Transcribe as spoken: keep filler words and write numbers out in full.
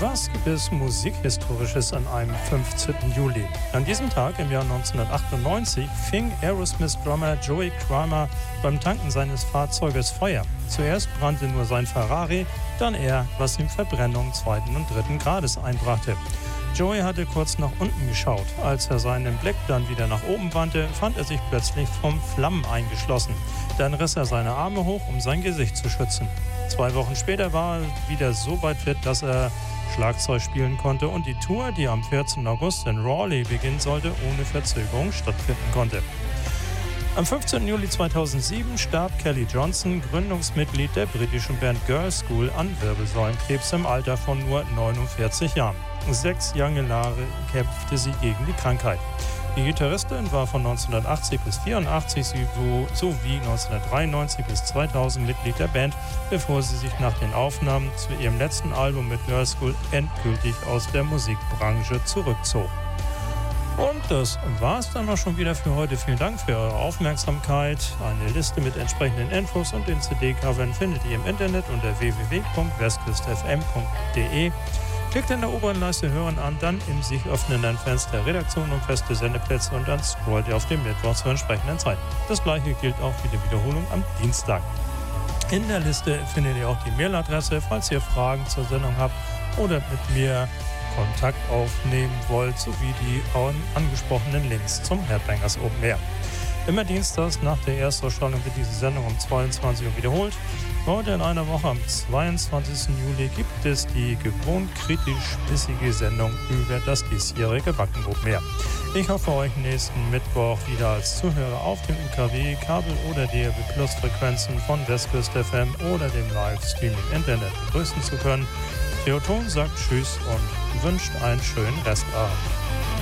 Was gibt es Musikhistorisches an einem fünfzehnten Juli? An diesem Tag im Jahr neunzehnhundertachtundneunzig fing Aerosmith-Drummer Joey Kramer beim Tanken seines Fahrzeuges Feuer. Zuerst brannte nur sein Ferrari, dann er, was ihm Verbrennung zweiten und dritten Grades einbrachte. Joey hatte kurz nach unten geschaut. Als er seinen Blick dann wieder nach oben wandte, fand er sich plötzlich vom Flammen eingeschlossen. Dann riss er seine Arme hoch, um sein Gesicht zu schützen. Zwei Wochen später war er wieder so weit fit, dass er Schlagzeug spielen konnte und die Tour, die am vierzehnten August in Raleigh beginnen sollte, ohne Verzögerung stattfinden konnte. Am fünfzehnten Juli zweitausendsieben starb Kelly Johnson, Gründungsmitglied der britischen Band Girls School, an Wirbelsäulenkrebs im Alter von nur neunundvierzig Jahren. Sechs lange Jahre kämpfte sie gegen die Krankheit. Die Gitarristin war von neunzehnhundertachtzig bis vierundachtzig sowie neunzehnhundertdreiundneunzig bis zweitausend Mitglied der Band, bevor sie sich nach den Aufnahmen zu ihrem letzten Album mit Girls School endgültig aus der Musikbranche zurückzog. Und das war's dann auch schon wieder für heute. Vielen Dank für eure Aufmerksamkeit. Eine Liste mit entsprechenden Infos und den C D-Covern findet ihr im Internet unter w w w punkt westküste f m punkt d e. Klickt in der oberen Leiste Hören an, dann im sich öffnenden Fenster Redaktion und feste Sendeplätze und dann scrollt ihr auf dem Mittwoch zur entsprechenden Zeit. Das gleiche gilt auch für die Wiederholung am Dienstag. In der Liste findet ihr auch die Mailadresse, falls ihr Fragen zur Sendung habt oder mit mir Kontakt aufnehmen wollt, sowie die angesprochenen Links zum Headbangers Open Air. Immer dienstags nach der Erstausstrahlung wird diese Sendung um zweiundzwanzig Uhr wiederholt. Heute in einer Woche am zweiundzwanzigsten Juli gibt es die gewohnt kritisch-bissige Sendung über das diesjährige Wacken Open Air. Ich hoffe, euch nächsten Mittwoch wieder als Zuhörer auf dem U K W-Kabel oder D A B Plus Frequenzen von Westküste F M oder dem Livestream im Internet begrüßen zu können. Theoton sagt Tschüss und wünscht einen schönen Restabend.